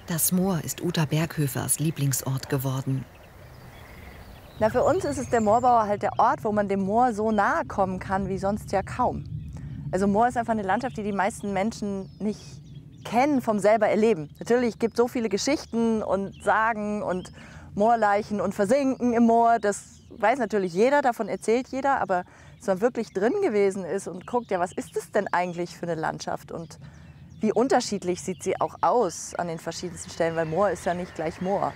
Das Moor ist Uta Berghöfers Lieblingsort geworden. Na, für uns ist es der Moorbauer halt der Ort, wo man dem Moor so nahe kommen kann wie sonst ja kaum. Also Moor ist einfach eine Landschaft, die die meisten Menschen nicht kennen vom selber erleben. Natürlich gibt es so viele Geschichten und Sagen und Moorleichen und Versinken im Moor. Das weiß natürlich jeder, davon erzählt jeder. Aber dass man wirklich drin gewesen ist und guckt, ja, was ist das denn eigentlich für eine Landschaft? Und wie unterschiedlich sieht sie auch aus an den verschiedensten Stellen, weil Moor ist ja nicht gleich Moor.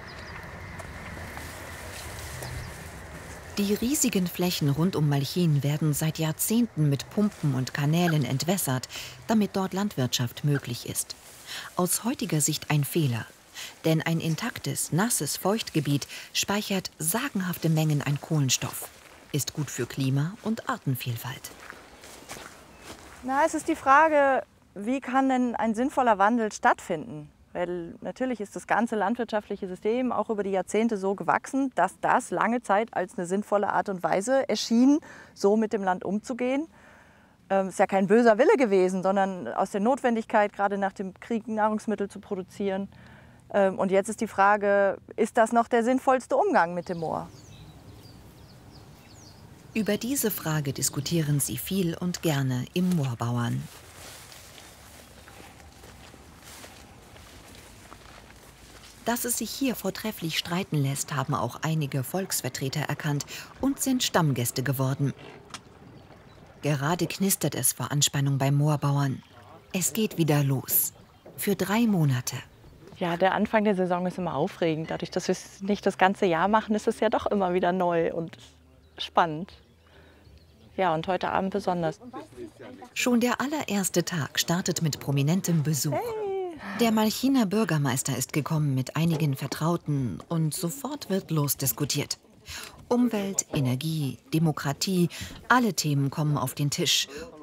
Die riesigen Flächen rund um Malchin werden seit Jahrzehnten mit Pumpen und Kanälen entwässert, damit dort Landwirtschaft möglich ist. Aus heutiger Sicht ein Fehler. Denn ein intaktes, nasses Feuchtgebiet speichert sagenhafte Mengen an Kohlenstoff, ist gut für Klima und Artenvielfalt. Na, es ist die Frage, wie kann denn ein sinnvoller Wandel stattfinden? Weil natürlich ist das ganze landwirtschaftliche System auch über die Jahrzehnte so gewachsen, dass das lange Zeit als eine sinnvolle Art und Weise erschien, so mit dem Land umzugehen. Ist ja kein böser Wille gewesen, sondern aus der Notwendigkeit, gerade nach dem Krieg Nahrungsmittel zu produzieren. Und jetzt ist die Frage, ist das noch der sinnvollste Umgang mit dem Moor? Über diese Frage diskutieren sie viel und gerne im Moorbauern. Dass es sich hier vortrefflich streiten lässt, haben auch einige Volksvertreter erkannt und sind Stammgäste geworden. Gerade knistert es vor Anspannung beim Moorbauern. Es geht wieder los. Für 3 Monate. Ja, der Anfang der Saison ist immer aufregend. Dadurch, dass wir es nicht das ganze Jahr machen, ist es ja doch immer wieder neu und spannend. Ja, und heute Abend besonders. Schon der allererste Tag startet mit prominentem Besuch. Der Malchiner Bürgermeister ist gekommen mit einigen Vertrauten und sofort wird losdiskutiert. Umwelt, Energie, Demokratie, alle Themen kommen auf den Tisch